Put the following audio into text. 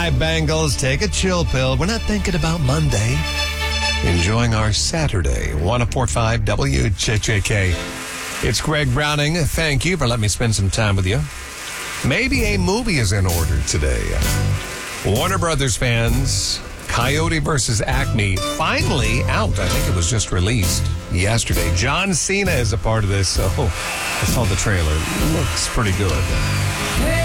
right, Bengals, take a chill pill. We're not thinking about Monday. Enjoying our Saturday. 104.5 WJJK. It's Greg Browning. Thank you for letting me spend some time with you. Maybe a movie is in order today. Warner Brothers fans, Coyote vs. Acme, finally out. I think it was just released yesterday. John Cena is a part of this, so I saw the trailer. It looks pretty good.